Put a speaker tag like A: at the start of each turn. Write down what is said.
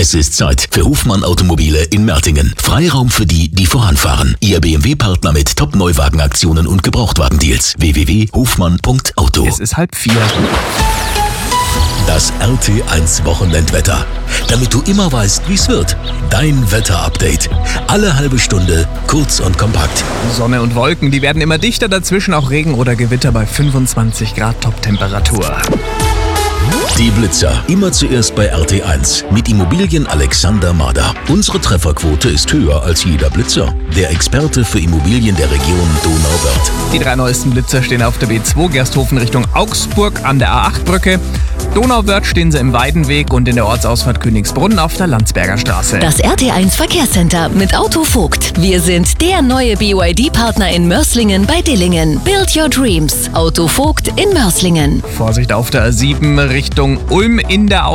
A: Es ist Zeit für Hofmann Automobile in Mertingen. Freiraum für die, die voranfahren. Ihr BMW-Partner mit Top-Neuwagenaktionen und Gebrauchtwagendeals. www.hofmann.auto.
B: Es ist 3:30.
A: Das RT1 Wochenendwetter. Damit du immer weißt, wie es wird. Dein Wetterupdate. Alle halbe Stunde, kurz und kompakt.
B: Sonne und Wolken, die werden immer dichter, dazwischen auch Regen oder Gewitter bei 25 Grad Toptemperatur.
A: Die Blitzer. Immer zuerst bei RT1 mit Immobilien Alexander Mader. Unsere Trefferquote ist höher als jeder Blitzer. Der Experte für Immobilien der Region Donauwörth.
B: Die 3 neuesten Blitzer stehen auf der B2 Gersthofen Richtung Augsburg an der A8-Brücke. Donauwörth stehen sie im Weidenweg und in der Ortsausfahrt Königsbrunn auf der Landsberger Straße.
C: Das RT1 Verkehrscenter mit Auto Vogt. Wir sind der neue BYD-Partner in Mörslingen bei Dillingen. Build your dreams. Auto Vogt in Mörslingen.
B: Vorsicht auf der A7 Richtung Ulm in der